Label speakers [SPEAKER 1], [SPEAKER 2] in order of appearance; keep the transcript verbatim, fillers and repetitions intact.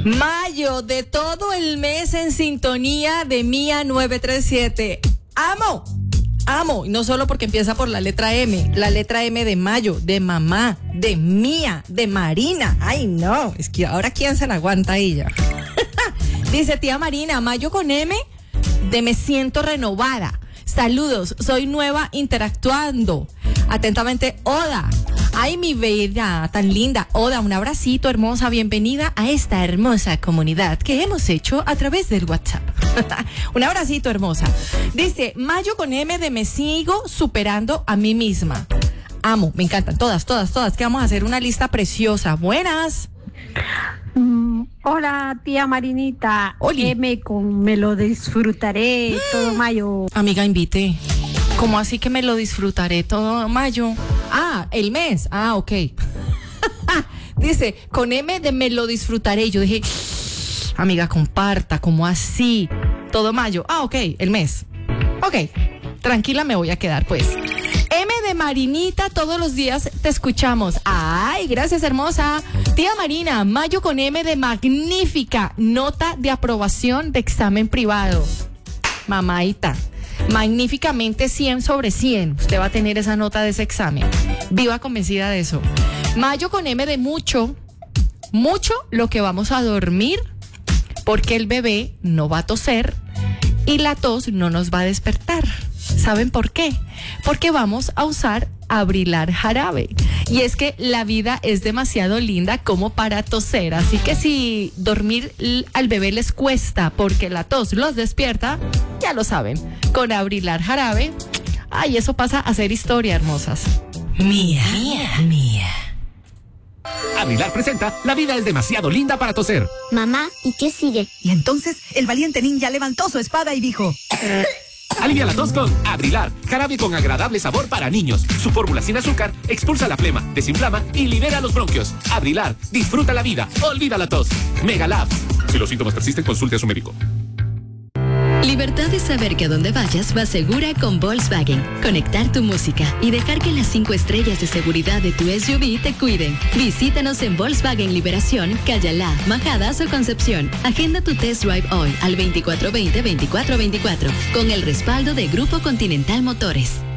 [SPEAKER 1] Mayo de todo el mes en sintonía de Mía nueve tres siete. ¡Amo! Amo, y no solo porque empieza por la letra M, la letra M de mayo, de mamá, de Mía, de Marina. Ay, no, es que ahora quién se la aguanta ella. Dice tía Marina, mayo con M, de me siento renovada. Saludos, soy nueva interactuando. Atentamente, Oda. Ay, mi bella, tan linda. Oda, un abracito, hermosa. Bienvenida a esta hermosa comunidad que hemos hecho a través del WhatsApp. Un abracito, hermosa. Dice, mayo con M de me sigo superando a mí misma. Amo, me encantan. Todas, todas, todas. Que vamos a hacer una lista preciosa. Buenas.
[SPEAKER 2] Mm, hola, tía Marinita.
[SPEAKER 1] Oli.
[SPEAKER 2] M con me lo disfrutaré todo mayo.
[SPEAKER 1] Amiga, invite. ¿Cómo así que me lo disfrutaré todo mayo? Ah, el mes. Ah, ok. Dice, con M de me lo disfrutaré. Yo dije, amiga, comparta, ¿cómo así? Todo mayo. Ah, ok, el mes. Ok, tranquila, me voy a quedar, pues. M de Marinita, todos los días te escuchamos. Ay, gracias, hermosa. Tía Marina, mayo con M de magnífica. Nota de aprobación de examen privado. Mamaita. Magníficamente cien sobre cien. Usted va a tener esa nota de ese examen. Viva convencida de eso. Mayo con M de mucho. Mucho lo que vamos a dormir, porque el bebé no va a toser y la tos no nos va a despertar. ¿Saben por qué? Porque vamos a usar Abrilar jarabe. Y es que la vida es demasiado linda como para toser. Así que si dormir al bebé les cuesta porque la tos los despierta, ya lo saben. Con Abrilar jarabe, ay, eso pasa a ser historia, hermosas.
[SPEAKER 3] Mía, mía, mía.
[SPEAKER 4] Abrilar presenta La vida es demasiado linda para toser.
[SPEAKER 5] Mamá, ¿y qué sigue?
[SPEAKER 3] Y entonces el valiente ninja levantó su espada y dijo:
[SPEAKER 4] Alivia la tos con Abrilar, jarabe con agradable sabor para niños. Su fórmula sin azúcar expulsa la flema, desinflama y libera los bronquios. Abrilar, disfruta la vida, olvida la tos. Megalab. Si los síntomas persisten, consulte a su médico.
[SPEAKER 6] Libertad de saber que a donde vayas vas segura con Volkswagen. Conectar tu música y dejar que las cinco estrellas de seguridad de tu S U V te cuiden. Visítanos en Volkswagen Liberación, Cayalá, Majadas o Concepción. Agenda tu test drive hoy al veinticuatro veinte veinticuatro veinticuatro con el respaldo de Grupo Continental Motores.